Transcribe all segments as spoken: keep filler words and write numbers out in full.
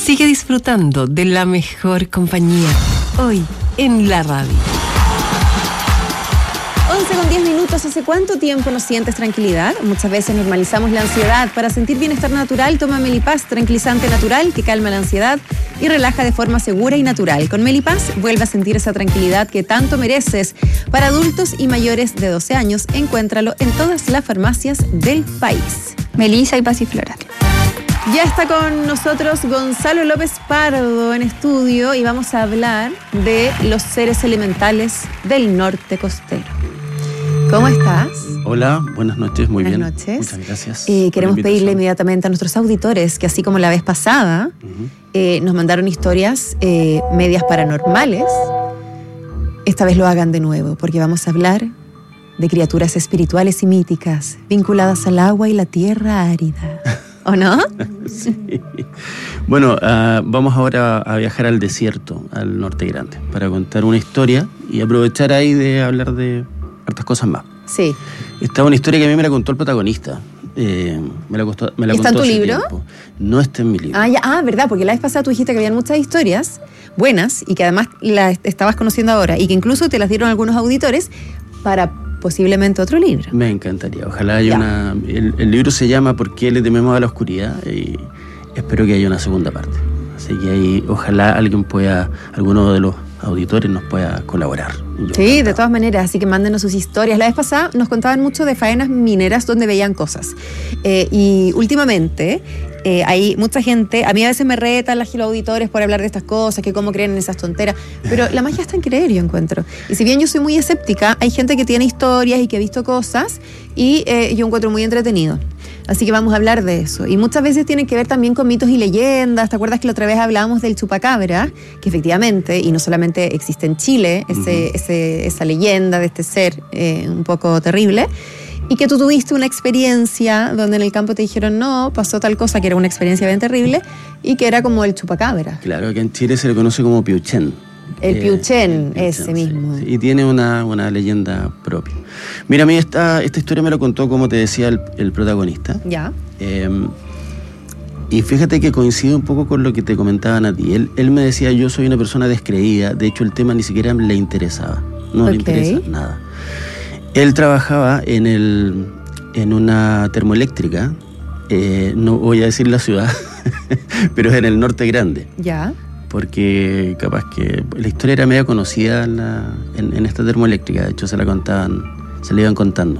Sigue disfrutando de la mejor compañía, hoy en la radio. once con diez minutos. ¿Hace cuánto tiempo no sientes tranquilidad? Muchas veces normalizamos la ansiedad. Para sentir bienestar natural, toma Melipaz, tranquilizante natural que calma la ansiedad y relaja de forma segura y natural. Con Melipaz, vuelve a sentir esa tranquilidad que tanto mereces. Para adultos y mayores de doce años, encuéntralo en todas las farmacias del país. Melissa y Pasiflora. Ya está con nosotros Gonzalo López Pardo en estudio y vamos a hablar de los seres elementales del norte costero. ¿Cómo estás? Hola, buenas noches, muy buenas bien. Buenas noches. Muchas gracias. Eh, queremos pedirle inmediatamente a nuestros auditores que así como la vez pasada uh-huh. eh, nos mandaron historias eh, medias paranormales, esta vez lo hagan de nuevo porque vamos a hablar de criaturas espirituales y míticas vinculadas al agua y la tierra árida. ¿O no? Sí. Bueno, uh, vamos ahora a viajar al desierto, al Norte Grande, para contar una historia y aprovechar ahí de hablar de hartas cosas más. Sí. Esta es una historia que a mí me la contó el protagonista. Eh, me la, costó, me la ¿Está contó en tu hace libro? Tiempo. No está en mi libro. Ah, ya, ah, verdad, porque la vez pasada tú dijiste que habían muchas historias buenas y que además las estabas conociendo ahora y que incluso te las dieron algunos auditores para posiblemente otro libro. Me encantaría. Ojalá haya ya. una... El, el libro se llama ¿Por qué le tememos a la oscuridad? Y espero que haya una segunda parte. Así que ahí ojalá alguien pueda, alguno de los auditores nos pueda colaborar. Yo sí, encantado. De todas maneras, así que mándenos sus historias. La vez pasada nos contaban mucho de faenas mineras donde veían cosas. Eh, y últimamente eh, hay mucha gente, a mí a veces me retan los auditores por hablar de estas cosas, que cómo creen en esas tonteras, pero la magia está en creer, yo encuentro. Y si bien yo soy muy escéptica, hay gente que tiene historias y que ha visto cosas y eh, yo encuentro muy entretenido. Así que vamos a hablar de eso. Y muchas veces tienen que ver también con mitos y leyendas. ¿Te acuerdas que la otra vez hablábamos del chupacabra? Que efectivamente, y no solamente existe en Chile, ese, uh-huh. ese, esa leyenda de este ser eh, un poco terrible, y que tú tuviste una experiencia donde en el campo te dijeron no, pasó tal cosa que era una experiencia bien terrible, y que era como el chupacabra. Claro, que en Chile se le conoce como Piuchén. El Piuchén, eh, ese mismo. Sí, y tiene una, una leyenda propia. Mira, a mí esta, esta historia me lo contó, como te decía, el, el protagonista. Ya. Eh, y fíjate que coincide un poco con lo que te comentaban a ti. Él, él me decía, yo soy una persona descreída. De hecho, el tema ni siquiera le interesaba. No okay. le interesa nada. Él trabajaba en, el, en una termoeléctrica. Eh, no voy a decir la ciudad, pero es en el Norte Grande. Ya. Porque capaz que la historia era media conocida en, la, en, en esta termoeléctrica, de hecho se la contaban, se la iban contando.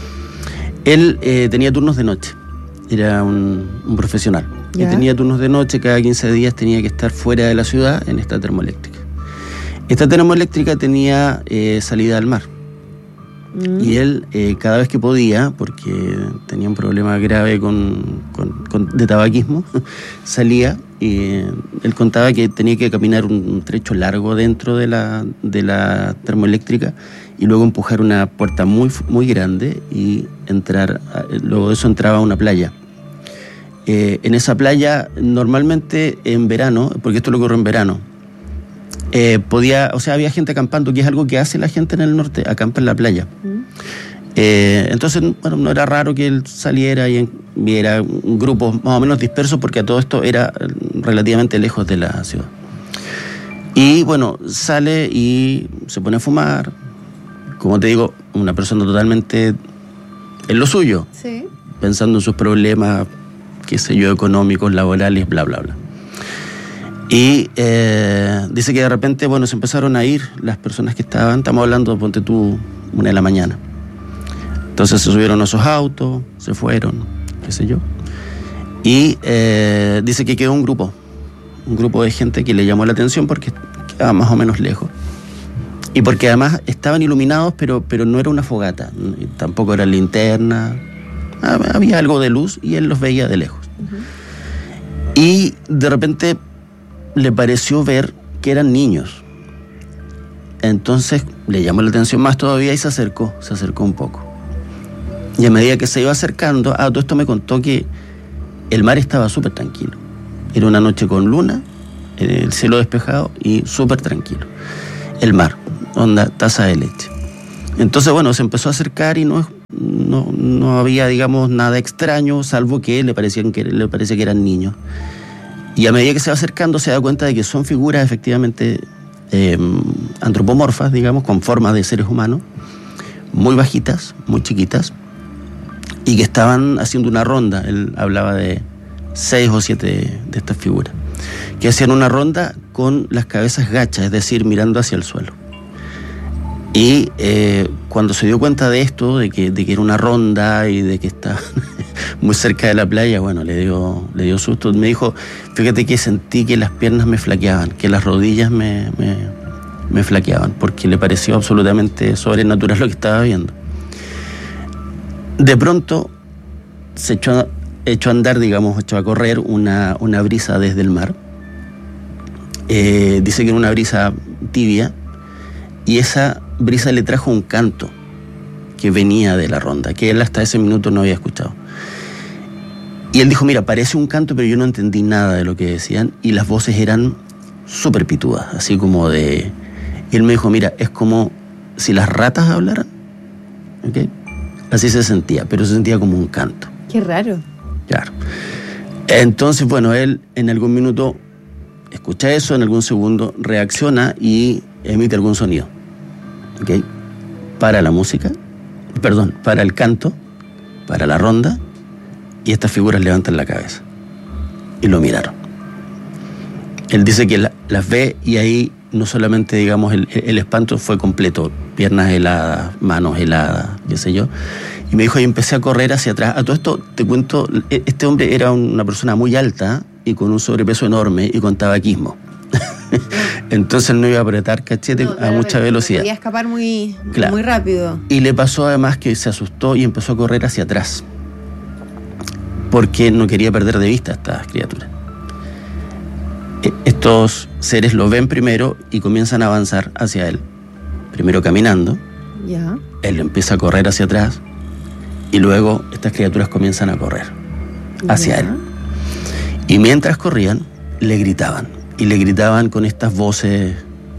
Él eh, tenía turnos de noche, era un, un profesional, yeah. y tenía turnos de noche, cada quince días tenía que estar fuera de la ciudad en esta termoeléctrica. Esta termoeléctrica tenía eh, salida al mar, mm. y él eh, cada vez que podía, porque tenía un problema grave con, con, con, de tabaquismo, salía. Y él contaba que tenía que caminar un trecho largo dentro de la, de la termoeléctrica y luego empujar una puerta muy, muy grande y entrar, luego de eso entraba a una playa. Eh, en esa playa, normalmente en verano, porque esto lo ocurre en verano, eh, podía, o sea, había gente acampando, que es algo que hace la gente en el norte, acampa en la playa. Mm. Eh, entonces, bueno, no era raro que él saliera y viera grupos más o menos dispersos porque a todo esto era relativamente lejos de la ciudad. Y bueno, sale y se pone a fumar. Como te digo, una persona totalmente en lo suyo, sí. pensando en sus problemas, qué sé yo, económicos, laborales, bla, bla, bla. Y eh, dice que de repente, bueno, se empezaron a ir las personas que estaban, estamos hablando, ponte tú, una de la mañana. Entonces se subieron a esos autos, se fueron, qué sé yo. Y eh, dice que quedó un grupo, un grupo de gente que le llamó la atención porque quedaba más o menos lejos. Y porque además estaban iluminados, pero, pero no era una fogata, tampoco era linterna, había algo de luz y él los veía de lejos. Uh-huh. Y de repente le pareció ver que eran niños. Entonces le llamó la atención más todavía y se acercó, se acercó un poco. Y a medida que se iba acercando, ah, todo esto me contó que el mar estaba súper tranquilo. Era una noche con luna, el cielo despejado y súper tranquilo. El mar, onda, taza de leche. Entonces, bueno, se empezó a acercar y no, no, no había, digamos, nada extraño, salvo que le parecían que le parecía que eran niños. Y a medida que se va acercando se da cuenta de que son figuras efectivamente eh, antropomorfas, digamos, con formas de seres humanos, muy bajitas, muy chiquitas, y que estaban haciendo una ronda. Él hablaba de seis o siete de estas figuras, que hacían una ronda con las cabezas gachas, es decir, mirando hacia el suelo. Y eh, cuando se dio cuenta de esto, de que, de que era una ronda y de que estaba muy cerca de la playa, bueno, le dio, le dio susto. Me dijo, fíjate que sentí que las piernas me flaqueaban, que las rodillas me, me, me flaqueaban, porque le pareció absolutamente sobrenatural lo que estaba viendo. De pronto se echó a, echó a andar, digamos, echó a correr una, una brisa desde el mar. Eh, dice que era una brisa tibia, y esa brisa le trajo un canto que venía de la ronda, que él hasta ese minuto no había escuchado. Y él dijo, mira, parece un canto, pero yo no entendí nada de lo que decían, y las voces eran súper pitudas, así como de... Y él me dijo, mira, es como si las ratas hablaran, ¿ok? Así se sentía, pero se sentía como un canto. Qué raro. Claro. Entonces, bueno, él en algún minuto escucha eso, en algún segundo reacciona y emite algún sonido. ¿Ok? Para la música, perdón, para el canto, para la ronda, y estas figuras levantan la cabeza y lo miraron. Él dice que la, las ve, y ahí no solamente, digamos, el, el espanto fue completo, piernas heladas, manos heladas, qué sé yo, y me dijo, y empecé a correr hacia atrás. A todo esto te cuento, este hombre era una persona muy alta y con un sobrepeso enorme y con tabaquismo. Entonces no iba a apretar cachete no, a mucha velocidad. Podía escapar muy, claro. muy rápido. Y le pasó además que se asustó y empezó a correr hacia atrás, porque no quería perder de vista a estas criaturas. Estos seres lo ven primero y comienzan a avanzar hacia él. Primero caminando, ya. Él empieza a correr hacia atrás, y luego estas criaturas comienzan a correr hacia ya. él. Y mientras corrían, le gritaban. Y le gritaban con estas voces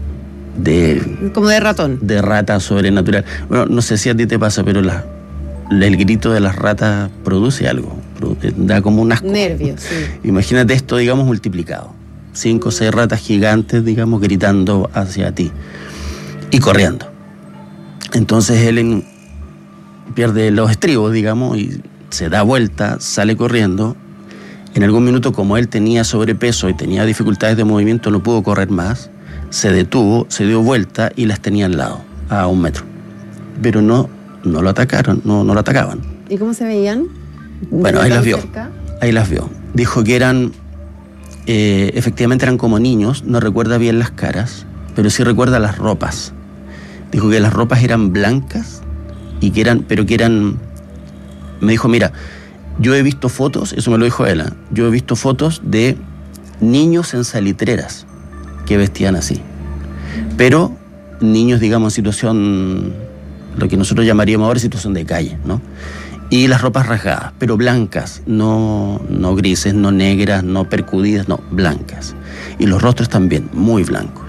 de... Como de ratón. De rata sobrenatural. Bueno, no sé si a ti te pasa, pero la, la, el grito de las ratas produce algo. Da como un asco. Nervios, sí. Imagínate esto, digamos, multiplicado. Cinco o seis ratas gigantes, digamos, gritando hacia ti. Y corriendo. Entonces él en, pierde los estribos, digamos, y se da vuelta, sale corriendo. En algún minuto, como él tenía sobrepeso y tenía dificultades de movimiento, no pudo correr más, se detuvo, se dio vuelta y las tenía al lado, a un metro. Pero no, no lo atacaron, no, no lo atacaban. ¿Y cómo se veían? Bueno, ahí las vio, cerca? ahí las vio. Dijo que eran, eh, efectivamente eran como niños, no recuerda bien las caras, pero sí recuerda las ropas. Dijo que las ropas eran blancas, y que eran, pero que eran, me dijo, mira, yo he visto fotos, eso me lo dijo él, ¿eh? Yo he visto fotos de niños en salitreras que vestían así. Pero niños, digamos, en situación, lo que nosotros llamaríamos ahora situación de calle, ¿no? Y las ropas rasgadas, pero blancas, no, no grises, no negras, no percudidas, no, blancas. Y los rostros también, muy blancos.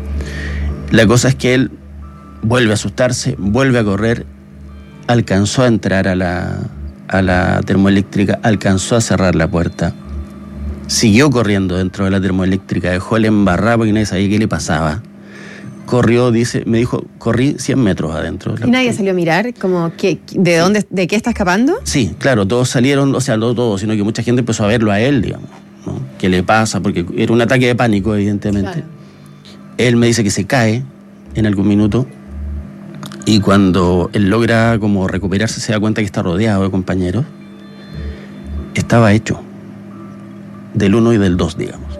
La cosa es que él vuelve a asustarse, vuelve a correr, alcanzó a entrar a la... a la termoeléctrica, alcanzó a cerrar la puerta, siguió corriendo dentro de la termoeléctrica, dejó el embarrado porque nadie sabía qué le pasaba, corrió, dice, me dijo, corrí cien metros adentro. ¿Y nadie salió a mirar? Como, ¿qué, de, sí. dónde, ¿De qué está escapando? Sí, claro, todos salieron, o sea, no todos, sino que mucha gente empezó a verlo a él, digamos, ¿no? ¿Qué le pasa? Porque era un ataque de pánico, evidentemente. Claro. Él me dice que se cae en algún minuto, y cuando él logra como recuperarse, se da cuenta que está rodeado de compañeros. Estaba hecho del uno y del dos, digamos.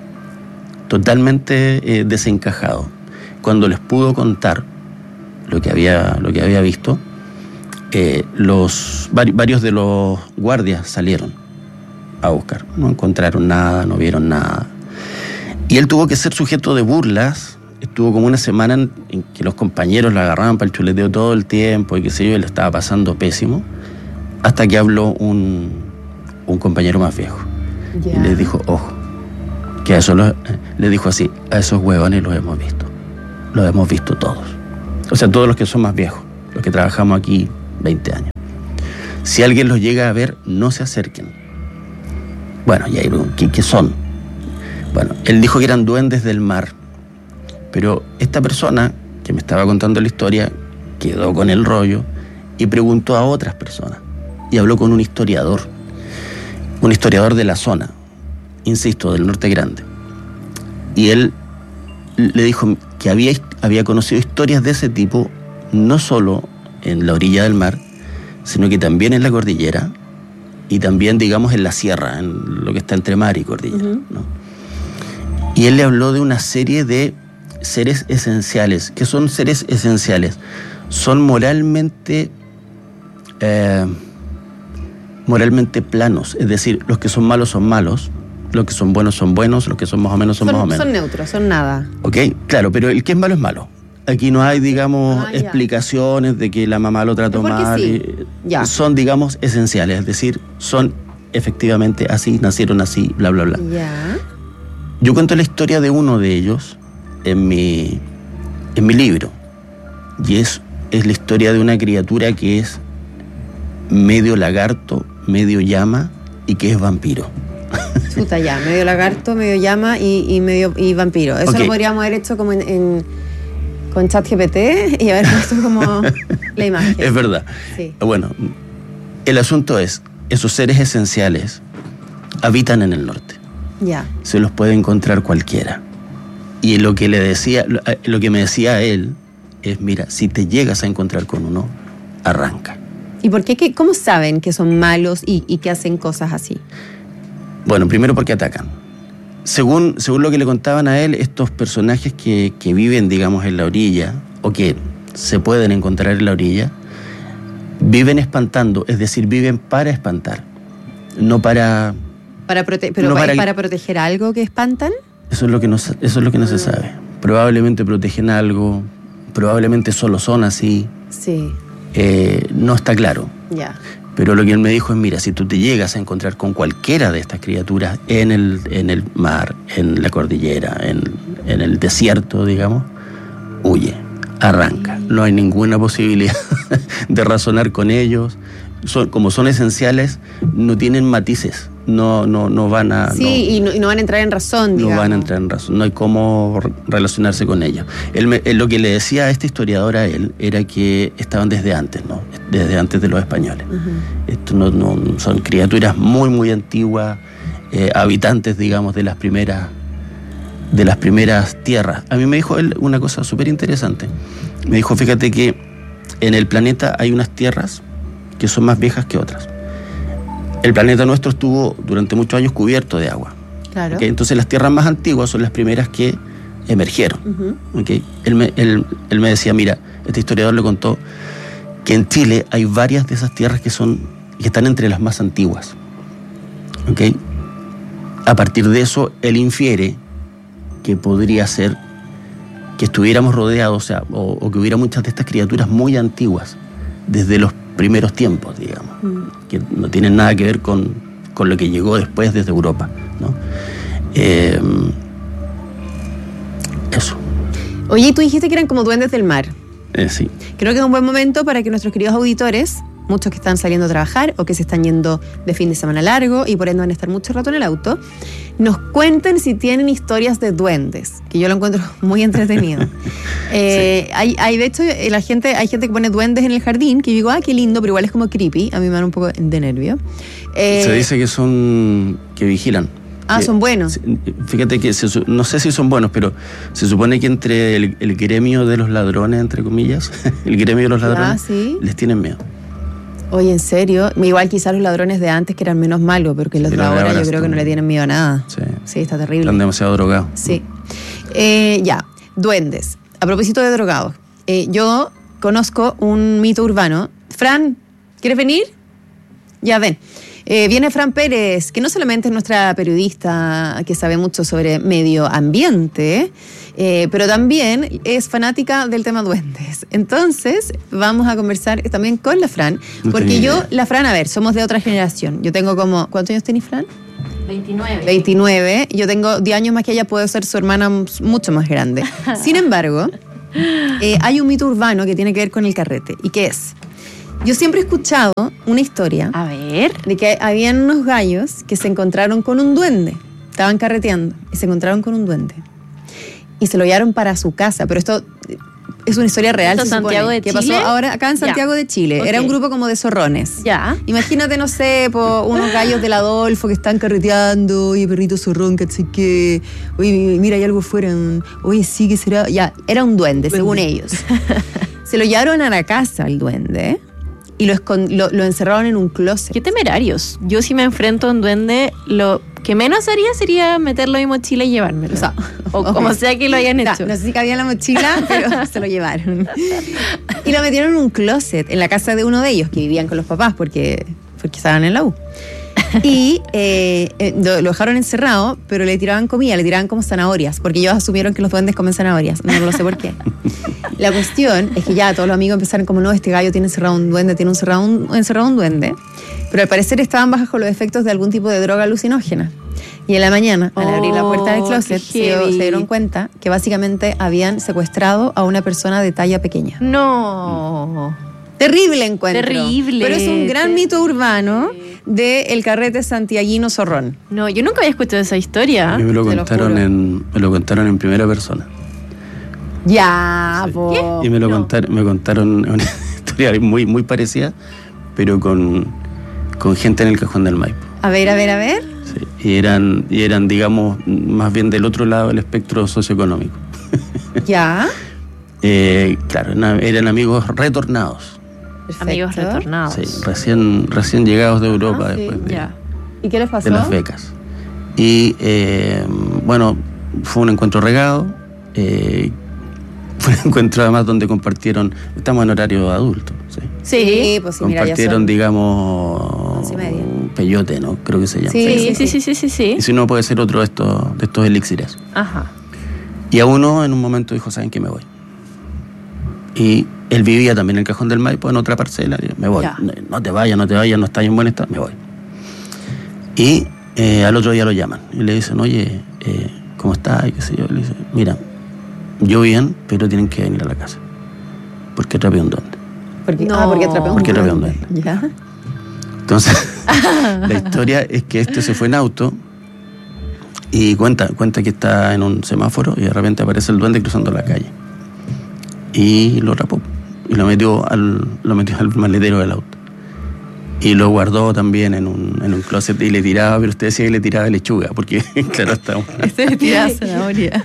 Totalmente eh, desencajado. Cuando les pudo contar lo que había, lo que había visto, eh, los, varios de los guardias salieron a buscar. No encontraron nada, no vieron nada. Y él tuvo que ser sujeto de burlas. Estuvo como una semana en, en que los compañeros lo agarraban para el chuleteo todo el tiempo y qué sé yo, y le estaba pasando pésimo, hasta que habló un, un compañero más viejo. Yeah. Y le dijo, ojo, que a eso lo, le dijo así, a esos huevones los hemos visto, los hemos visto todos. O sea, todos los que son más viejos, los que trabajamos aquí veinte años. Si alguien los llega a ver, no se acerquen. Bueno, y ahí, ¿qué, qué son? Bueno, él dijo que eran duendes del mar, pero esta persona que me estaba contando la historia quedó con el rollo y preguntó a otras personas y habló con un historiador, un historiador de la zona, insisto, del Norte Grande, y él le dijo que había, había conocido historias de ese tipo no solo en la orilla del mar, sino que también en la cordillera y también, digamos, en la sierra, en lo que está entre mar y cordillera, uh-huh. ¿no? Y él le habló de una serie de seres esenciales. ¿Qué son seres esenciales? Son moralmente eh, moralmente planos, es decir, los que son malos son malos, los que son buenos son buenos, los que son más o menos son, son más o menos. Son neutros, son nada. Ok, claro, pero el que es malo es malo. Aquí no hay, digamos, ah, explicaciones de que la mamá lo trató mal. Sí. Ya. Son, digamos, esenciales, es decir, son efectivamente así, nacieron así, bla, bla, bla. Ya. Yo cuento la historia de uno de ellos en mi, en mi libro. Y es, es la historia de una criatura que es medio lagarto, medio llama y que es vampiro. Chuta, ya, medio lagarto, medio llama y, y medio y vampiro. Eso okay. Lo podríamos haber hecho como en, en con ChatGPT y haber puesto como la imagen. Es verdad. Sí. Bueno, el asunto es, esos seres esenciales habitan en el norte. Ya. Se los puede encontrar cualquiera. Y lo que le decía, lo que me decía él es, mira, si te llegas a encontrar con uno, arranca. ¿Y por qué? qué ¿Cómo saben que son malos y, y que hacen cosas así? Bueno, primero porque atacan. Según, según lo que le contaban a él, estos personajes que, que viven, digamos, en la orilla, o que se pueden encontrar en la orilla, viven espantando, es decir, viven para espantar, no para... para prote- ¿Pero no para, para proteger algo que espantan? Eso es lo que no, eso es lo que no se sabe. Probablemente protegen algo, probablemente solo son así. Sí. Eh, no está claro. Ya. Pero lo que él me dijo es, mira, si tú te llegas a encontrar con cualquiera de estas criaturas en el, en el mar, en la cordillera, en, en el desierto, digamos, huye, arranca. No hay ninguna posibilidad de razonar con ellos. Son, como son esenciales, no tienen matices. No, no, no van a... Sí, no, y, no, y no van a entrar en razón, digamos. No van a entrar en razón, no hay cómo relacionarse con ellos. Él, me, él lo que le decía a este historiador a él era que estaban desde antes, ¿no? Desde antes de los españoles. Uh-huh. Esto no, no, son criaturas muy, muy antiguas, eh, habitantes, digamos, de las primeras de las primeras tierras. A mí me dijo él una cosa súper interesante. Me dijo, fíjate que en el planeta hay unas tierras que son más viejas que otras. El planeta nuestro estuvo durante muchos años cubierto de agua. Claro. ¿Okay? Entonces las tierras más antiguas son las primeras que emergieron. Uh-huh. ¿Okay? Él, me, él, él me decía, mira, este historiador le contó que en Chile hay varias de esas tierras que son que están entre las más antiguas. ¿Okay? A partir de eso, él infiere que podría ser que estuviéramos rodeados, o sea, o, o que hubiera muchas de estas criaturas muy antiguas, desde los primeros tiempos, digamos, mm. que no tienen nada que ver con, con lo que llegó después desde Europa, ¿no? Eh, eso. Oye, tú dijiste que eran como duendes del mar. Eh, sí. Creo que es un buen momento para que nuestros queridos auditores, muchos que están saliendo a trabajar o que se están yendo de fin de semana largo y por ende van a estar mucho rato en el auto, nos cuenten si tienen historias de duendes, que yo lo encuentro muy entretenido. eh, sí. hay, hay, de hecho, la gente, hay gente que pone duendes en el jardín, que yo digo, ah, qué lindo, pero igual es como creepy, a mí me dan un poco de nervio. Eh, se dice que son, que vigilan. Ah, que, son buenos. Fíjate que, se, no sé si son buenos, pero se supone que entre el, el gremio de los ladrones, entre comillas, el gremio de los ladrones, ah, ¿sí? les tienen miedo. Oye, ¿en serio? Igual quizás los ladrones de antes que eran menos malos, porque los de ahora yo creo que no le tienen miedo a nada. Sí, sí, está terrible. Están demasiado drogados. Sí. Eh, ya, duendes. A propósito de drogados, eh, yo conozco un mito urbano. Fran, ¿quieres venir? Ya, ven. Eh, viene Fran Pérez, que no solamente es nuestra periodista que sabe mucho sobre medio ambiente, eh, pero también es fanática del tema duendes. Entonces, vamos a conversar también con la Fran, no porque yo, la Fran, a ver, somos de otra generación. Yo tengo como, ¿cuántos años tenés, Fran? veintinueve. veintinueve. Yo tengo diez años más que ella, puedo ser su hermana mucho más grande. Sin embargo, eh, hay un mito urbano que tiene que ver con el carrete, y que es... Yo siempre he escuchado una historia a ver de que habían unos gallos que se encontraron con un duende. estaban carreteando y se encontraron con un duende. Y se lo llevaron para su casa, pero esto es una historia real. ¿Esto se supone, Santiago de que Chile? pasó ahora acá en Santiago Ya. de Chile. Okay. Era un grupo como de zorrones. Ya. Imagínate, no sé, po, unos gallos del Adolfo que están carreteando, oye, perrito zorrón, ¿cachai? Que, oye, mira, hay algo fuera, oye, sí, ¿qué será? Ya, era un duende, según ellos. Se lo llevaron a la casa al duende y lo, escon- lo, lo encerraron en un closet. Qué temerarios. Yo si me enfrento a un duende, lo que menos haría sería meterlo en mi mochila y llevármelo. O sea, o como sea que lo hayan Ya, hecho. no sé si cabía en la mochila, pero se lo llevaron. Y lo metieron en un closet en la casa de uno de ellos, que vivían con los papás porque, porque estaban en la U. Y eh, eh, lo, lo dejaron encerrado, pero le tiraban comida, le tiraban como zanahorias, porque ellos asumieron que los duendes comen zanahorias. No lo sé por qué. La cuestión es que ya todos los amigos empezaron como, no, este gallo tiene encerrado un duende, tiene encerrado un, encerrado un duende. Pero al parecer estaban bajo los efectos de algún tipo de droga alucinógena. Y en la mañana, al abrir la puerta del Oh, closet, qué se, heavy. se dieron cuenta que básicamente habían secuestrado a una persona de talla pequeña. No. Terrible encuentro. Terrible. Pero es un gran mito urbano del carrete santiaguino zorrón. No, yo nunca había escuchado esa historia. A mí me lo Te lo contaron juro. en me lo contaron en primera persona. Ya, Sí. po. Y me lo No. contaron, me contaron una historia muy, muy parecida, pero con, con gente en el Cajón del Maipo. A ver, a ver, a ver. Sí. Y eran, y eran, digamos, más bien del otro lado del espectro socioeconómico. Ya. Eh, claro, eran, eran amigos retornados. Perfecto. Amigos retornados. Sí, recién, recién llegados de Europa Ah, sí, después de, ya. ¿Y qué les pasó? de las becas. Y eh, bueno, fue un encuentro regado. eh, fue un encuentro además donde compartieron, estamos en horario adulto, ¿sí? Sí, pues sí, mira, ya Compartieron, son digamos, once y media. peyote, ¿no? Creo que se llama. Sí, Sí, sí, sí, sí, sí, sí. Y si no, puede ser otro de estos, de estos elixires. Ajá. Y a uno en un momento dijo, ¿saben qué? Me voy. Y él vivía también en el Cajón del Maipo, en otra parcela. Y me voy. Ya. No, no te vayas, no te vayas, no estás en buen estado. Me voy. Y eh, al otro día lo llaman. Y le dicen, oye, eh, ¿cómo estás? Y qué sé yo. Y le dice, mira, yo bien, pero tienen que venir a la casa. Porque atrapé un duende. Porque, No. ah, porque atrapé un Porque atrapé un duende. Ya. Entonces, la historia es que este se fue en auto y cuenta, cuenta que está en un semáforo y de repente aparece el duende cruzando la calle. Y lo atrapó. Y lo metió al, lo metió al maletero del auto. Y lo guardó también en un, en un closet y le tiraba, pero usted decía que le tiraba lechuga, porque claro, está... Este le tiraba zanahoria.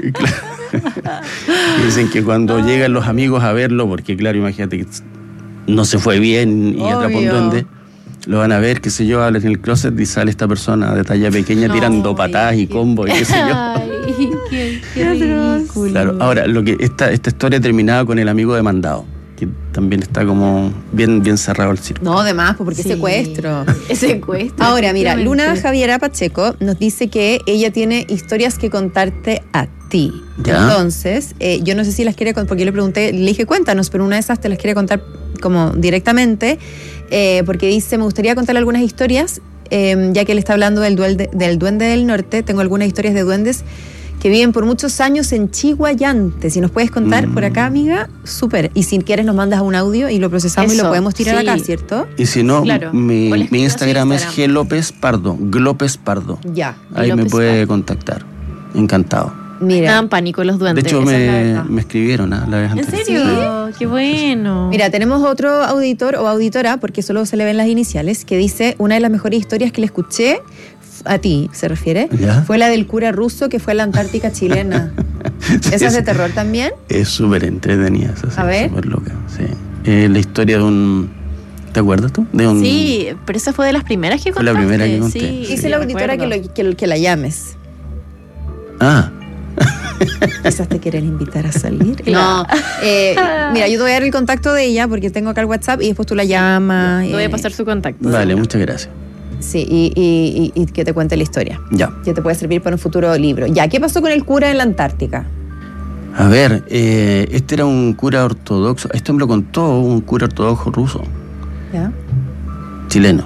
Y dicen que cuando llegan los amigos a verlo, porque claro, imagínate que no se fue bien y atrapó un Obvio. duende, lo van a ver, qué sé yo, hablan en el closet y sale esta persona de talla pequeña No, tirando patadas y combos y qué sé yo. Ay, qué, qué ridículo. Claro, ahora, lo que esta, esta historia terminaba con el amigo demandado, que también está como bien, bien cerrado el círculo. No, de más, pues, porque Sí. secuestro. Es secuestro. Ahora, mira, Luna efectivamente. Javiera Pacheco nos dice que ella tiene historias que contarte a ti. Ya. Entonces, eh, yo no sé si las quiere contar, porque yo le pregunté, le dije, cuéntanos, pero una de esas te las quiere contar como directamente, eh, porque dice, me gustaría contarle algunas historias, eh, ya que él está hablando del duende, del duende del norte, tengo algunas historias de duendes que viven por muchos años en Chihuayante. Si nos puedes contar Mm. por acá, amiga, súper. Y si quieres nos mandas un audio y lo procesamos y Eso, lo podemos tirar sí. acá, ¿cierto? Y si no, Claro. mi, O le mi escribo a su Instagram es Instagram. G López Pardo, Glópez Pardo. Ya. Ahí me López puede Pardo. contactar. Encantado. Me Mira. dan pánico los De duendes. hecho, esa es la me, verdad. me escribieron ah, la vez ¿En anterior. serio? Qué bueno. Mira, tenemos otro auditor o auditora, porque solo se le ven las iniciales, que dice, una de las mejores historias que le escuché, a ti se refiere, ¿Ya? fue la del cura ruso que fue a la Antártica chilena. ¿Esa es de terror también? Es súper entretenida, esa, sí, A ver. súper loca. Sí. Eh, la historia de un... ¿Te acuerdas tú? De un, Sí, pero esa fue de las primeras que Fue la contaste. primera que conté. Sí, Dice sí, la auditora que, recuerdo. lo- que, lo- que la llames. Ah, Quizás te quieren invitar a salir. Claro. No, eh, mira, yo te voy a dar el contacto de ella porque tengo acá el WhatsApp y después tú la llamas. Te voy eh, a pasar su contacto. vale, muchas gracias. Sí, y, y- y- y que te cuente la historia. Ya. Que te puede servir para un futuro libro. Ya, ¿qué pasó con el cura en la Antártica? A ver, eh, este era un cura ortodoxo. Esto me lo contó un cura ortodoxo ruso, ¿Ya? chileno.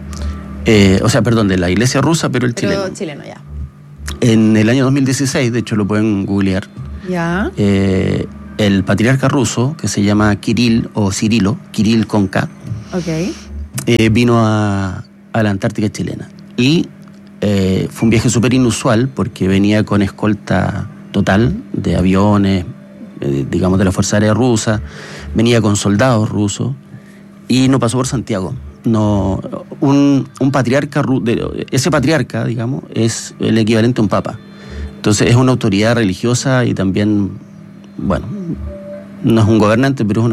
Eh, o sea, perdón, de la iglesia rusa, pero el Pero chileno. chileno, ya. En el año dos mil dieciséis, de hecho lo pueden googlear, Ya. eh, el patriarca ruso, que se llama Kirill o Cirilo, Kirill con K, Ok. eh, vino a, a la Antártica chilena. Y eh, fue un viaje súper inusual porque venía con escolta total de aviones, eh, digamos de la Fuerza Aérea Rusa, venía con soldados rusos y no pasó por Santiago. No, un, un patriarca, ese patriarca, digamos, es el equivalente a un papa. Entonces es una autoridad religiosa y también, bueno, no es un gobernante, pero es una